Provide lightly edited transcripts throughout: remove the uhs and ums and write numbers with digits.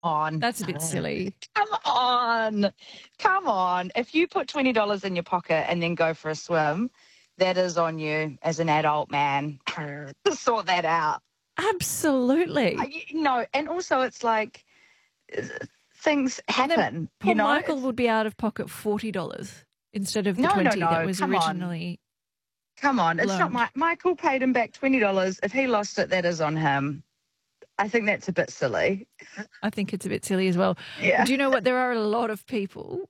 on. That's a bit silly. Come on. Come on. If you put $20 in your pocket and then go for a swim, that is on you as an adult man. Sort that out. Absolutely. No, and also it's like things happen. Poor Michael would be out of pocket $40 instead of the $20 that was originally. Come on. It's loaned. not Michael paid him back $20. If he lost it, that is on him. I think that's a bit silly. I think it's a bit silly as well. Yeah. Do you know what? There are a lot of people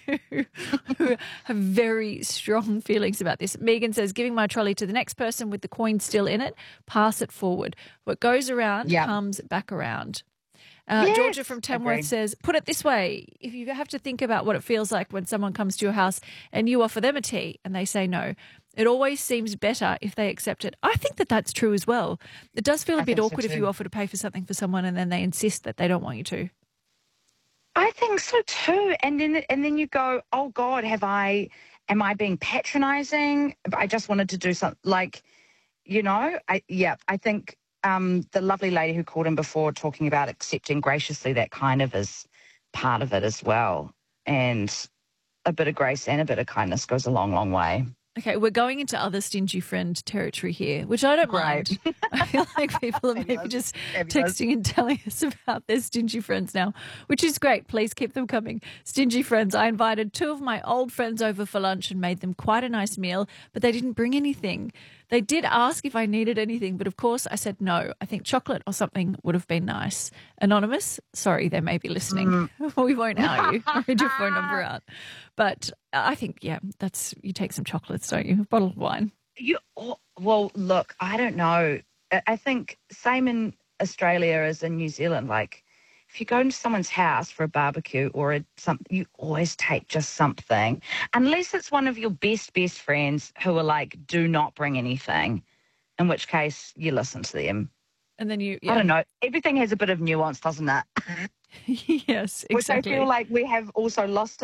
who have very strong feelings about this. Megan says, giving my trolley to the next person with the coin still in it, pass it forward. What goes around comes back around. Georgia from Tamworth says, put it this way, if you have to think about what it feels like when someone comes to your house and you offer them a tea and they say no, it always seems better if they accept it. I think that that's true as well. It does feel a bit awkward if you offer to pay for something for someone and then they insist that they don't want you to. I think so too. And then you go, oh God, am I being patronising? I just wanted to do something like, I think the lovely lady who called in before talking about accepting graciously, that kind of is part of it as well. And a bit of grace and a bit of kindness goes a long, long way. Okay, we're going into other stingy friend territory here, which I don't mind. I feel like people are maybe just texting and telling us about their stingy friends now, which is great. Please keep them coming. Stingy friends. I invited 2 of my old friends over for lunch and made them quite a nice meal, but they didn't bring anything. They did ask if I needed anything, but of course I said no. I think chocolate or something would have been nice. Anonymous, sorry, they may be listening. We won't out you. Read your phone number out. But I think, you take some chocolates, don't you? A bottle of wine. Well, look, I don't know. I think same in Australia as in New Zealand. Like, if you go into someone's house for a barbecue or something, you always take just something, unless it's one of your best friends who are like, do not bring anything, in which case you listen to them. And then I don't know. Everything has a bit of nuance, doesn't it? Yes, exactly. Which I feel like we have also lost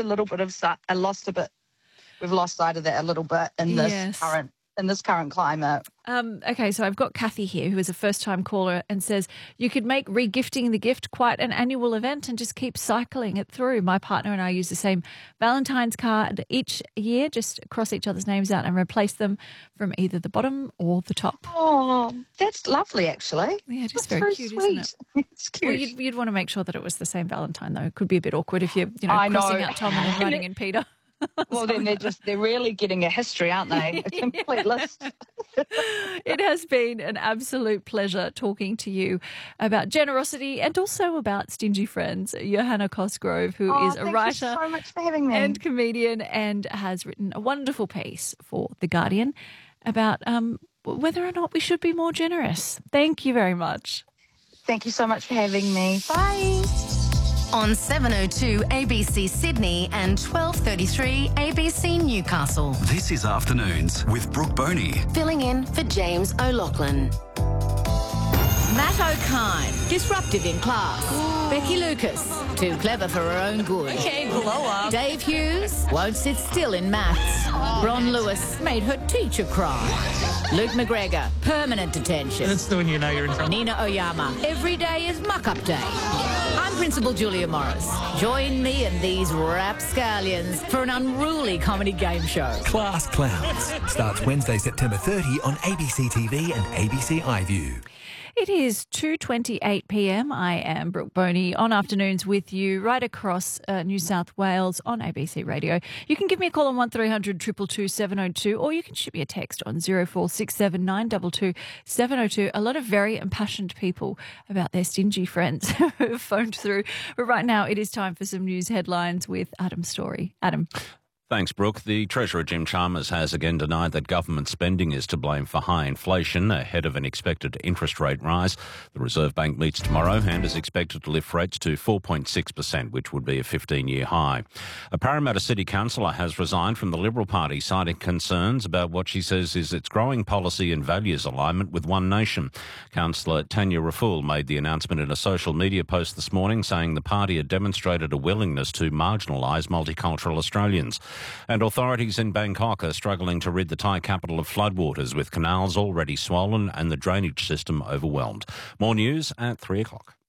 we've lost sight of that a little bit in this current climate. Okay, so I've got Kathy here, who is a first-time caller, and says, you could make regifting the gift quite an annual event and just keep cycling it through. My partner and I use the same Valentine's card each year, just cross each other's names out and replace them from either the bottom or the top. Oh, that's lovely, actually. Yeah, just very cute, sweet. isn't it? It's cute. Well, you'd want to make sure that it was the same Valentine, though. It could be a bit awkward if you're crossing out Tom and then writing in Peter. Well, then they're really getting a history, aren't they? A complete list. It has been an absolute pleasure talking to you about generosity and also about stingy friends. Johanna Cosgrove, who is a writer so much for having me. and comedian, and has written a wonderful piece for The Guardian about whether or not we should be more generous. Thank you very much. Thank you so much for having me. Bye. On 7:02 ABC Sydney and 12:33 ABC Newcastle. This is Afternoons with Brooke Boney. Filling in for James O'Loughlin. Matt O'Kine, disruptive in class. Becky Lucas, too clever for her own good. Okay, blow up. Dave Hughes won't sit still in maths. Ron Lewis made her teacher cry. Luke McGregor, permanent detention. That's the one you know you're in trouble. Nina Oyama, every day is muck-up day. I'm Principal Julia Morris. Join me and these rapscallions for an unruly comedy game show. Class Clowns starts Wednesday, September 30 on ABC TV and ABC iView. It is 2:28 p.m. I am Brooke Boney on Afternoons with you right across New South Wales on ABC Radio. You can give me a call on 1300 222 702, or you can shoot me a text on 0467 922 702. A lot of very impassioned people about their stingy friends who have phoned through. But right now it is time for some news headlines with Adam Story. Adam. Thanks, Brooke. The Treasurer, Jim Chalmers, has again denied that government spending is to blame for high inflation ahead of an expected interest rate rise. The Reserve Bank meets tomorrow and is expected to lift rates to 4.6%, which would be a 15-year high. A Parramatta City councillor has resigned from the Liberal Party, citing concerns about what she says is its growing policy and values alignment with One Nation. Councillor Tanya Raful made the announcement in a social media post this morning, saying the party had demonstrated a willingness to marginalise multicultural Australians. And authorities in Bangkok are struggling to rid the Thai capital of floodwaters, with canals already swollen and the drainage system overwhelmed. More news at 3 o'clock.